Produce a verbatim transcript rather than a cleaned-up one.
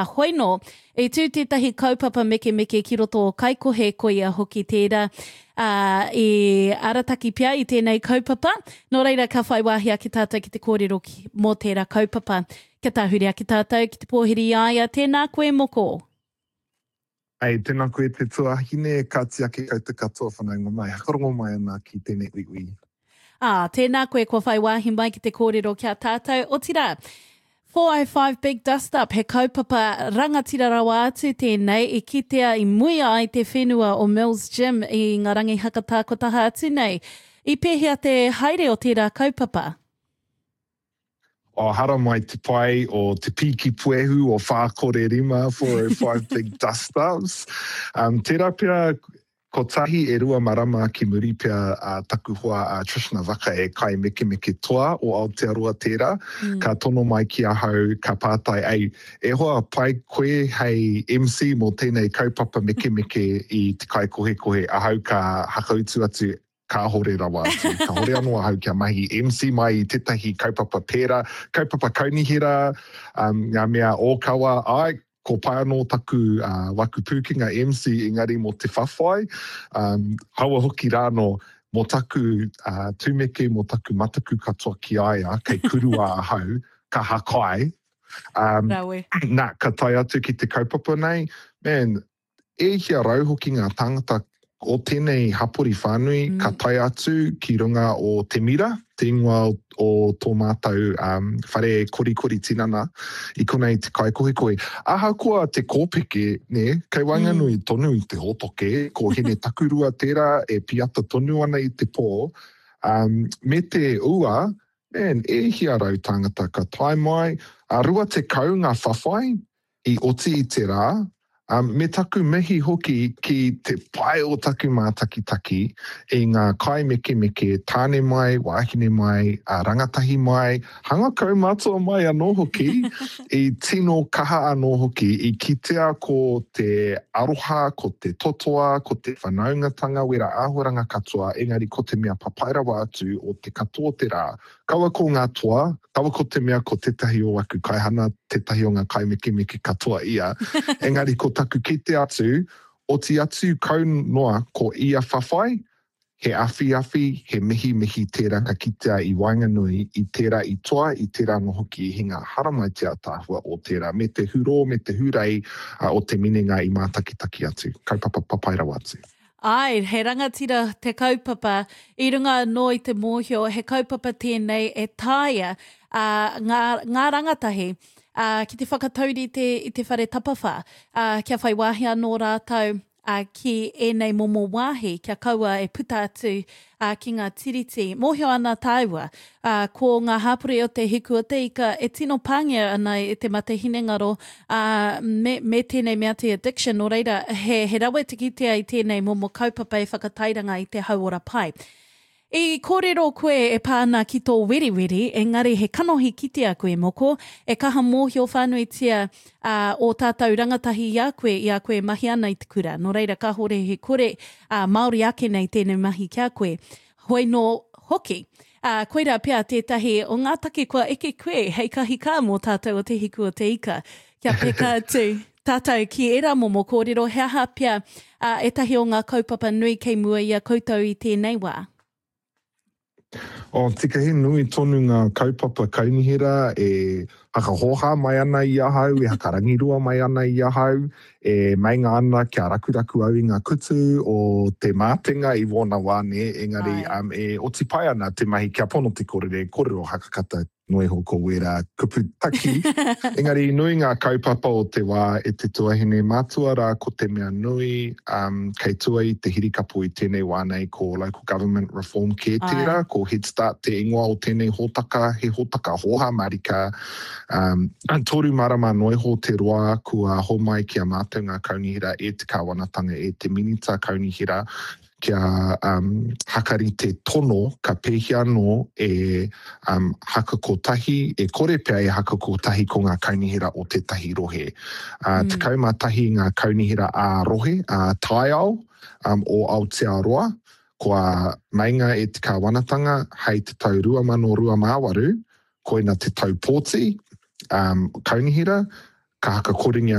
A hoi no, e tū tētahi kaupapa meke meke ki roto o kaikohe ko ia hoki tērā uh, e arataki pia i tēnei kaupapa. Nō reira ka whai wāhia ki tātou ki te kōrero ki, mō tērā kaupapa. Kia tāhuria ki tātou ki te pōhiri aia. Tēnā koe moko. Ai, tēnā koe te tuahine ka tiake kau te katoa whanau ngā mai. Hakarongo mai ana ki tēnei iwi. Ah, tēnā koe kua whai wāhi mai ki te kōrero kia tātou. O tira, four oh five Big Dust Up, he kaupapa rangatira rawa atu tēnei, i kitea i muia ai te whenua o Mills Gym i ngā rangi hakatākotaha atu nei. I pēhea te haere o tērā kaupapa? O hara mai te pai o te piki puehu o whākore rima, four oh five Big Dust Ups. Um, tērā pia, ko tahi e rua marama ki muri pia uh, taku hoa a uh, Trishna Waka e kai meke meke toa o Aotearoa tērā. Mm. Ka tono mai ki ahau ka pātai ai. E hoa pai koe hei M C mō tēnei kaupapa meke meke i te kai kohe kohe ahau ka hakautu atu ka hore rawa atu. Ka hore anō ahau kia mahi M C mai i tētahi kaupapa pērā, kaupapa kaunihira, um, ngā mea o kawa ai, ko pai anō taku uh, waku pūkinga M C engari mō te whawhai. Um, haua hoki rāno mō taku uh, tūmeke, mō taku mataku katoa ki aia, kei kurua ahau, ka hakai. Um, nā, ka tai atu ki te kaupapa nei. Man, e hia rau hoki ngā tangata o tēnei hapori whānui, mm. ka tai atu ki runga o te mira, te ingoa o, o tō mātou um, whare kori kori tinana, i konei te kai kohe koe. Aha kua te kōpeke, ne, kei wainganui mm. tonu i te hotoke, ko hene takurua tērā e piata tonu ana i te pō. Um, me te ua, man, e hia rau tangata ka tai mai, a rua te kau ngā whawhai i oti i te rā, Um, me taku mihi hoki ki te pai o taku mātakitaki e ngā kai meke meke, tāne mai, wāhine mai, uh, rangatahi mai, hanga kau mātua mai anō hoki, i tino kaha anō hoki, i kitea ko te aroha, ko te totoa, ko te whanaungatanga wera āhuranga katoa, engari ko te mea papairawa atu o te katoa te rā. Kaua ko ngā toa, kaua ko te mea ko tetahi o waku kaihana, tetahi o ngā kai meke meke katoa ia. Engari ko taku kite atu, o ti atu kau noa ko ia whawhai, he awhi awhi, he mihi mihi tērā ka kitea i Wainganui, i tērā i toa, i tērā no hoki i hinga haramai te tāhua o tērā, me te huro, me te hurei uh, o te minenga i mātakitaki atu. Kaupapa papairawa atu. Ai, he rangatira te kaupapa, i runga no i te mōhio, he kaupapa tēnei e tāia uh, ngā, ngā rangatahi, uh, ki te whakatauri te, i te whare tapawha, uh, kia whai wāhi anō rātau, uh, ki enei momo wāhi, kia kaua e puta atu uh, ki ngā tiriti. Mōhio ana tāua, uh, ko ngā hapuri o te hiku o te ika, e tino pāngia ana e te mate hinengaro uh, me, me tēnei mea te addiction, no reira, he, he rawe te kitea i tēnei momo kaupapa e whakatairanga i te hauora pai. I kōrero koe e pāna ki tō wiriwiri, engari he kanohi kitea koe moko, e kaha mōhio whānui tia uh, o tātou rangatahi i a koe, i a koe mahi ana i te kura. No reira, ka hore he kore uh, Māori ake nei tēnei mahi kia koe. Hoi no hoki, uh, koeira pia tētahi o ngā take kua eke koe, hei kahi kā mō tātou o te hiku o te ika. Kia peka atu. Tātou ki era momo kōrero, he aha pia uh, e tahi o ngā kaupapa nui kei mua i a koutou i tēnei wā. O tika he nui tonu ngā kaupapa kaunihira e haka hoha mai ana i ahau, e haka rangirua mai ana i ahau, e mainga ana kia rakuraku au i ngā kutu o te mātenga i wona wāne, engari um, e oti pai ana te mahi kia pono te korere, korero hakakata noe hoko wera kuputaki. Engari nui ngā kaupapa o te wā e te tuahine mātua rā ko te mea nui, um, kei tua i te hirikapu i tēnei wānei ko Local Government Reform Care tērā, ko Head Start te ingoa o tēnei hōtaka, he hōtaka hoha marika. Um, toru marama noe ho te roa kua ho mai kia mātou ngā kaunihira e te kāwanatanga e te minita kaunihira kia um, hakari te tono ka pēhia no e um, haka kotahi, e kore pia e haka kotahi ko ngā kaunihira o te tahi rohe. Uh, mm. Te kaumatahi ngā kaunihira a rohe, a taiao um, o Aotearoa, kua mainga e te kāwanatanga hei te tau rua mano rua māwaru, koina te tau pōti, um, kaunihira, ka haka koringia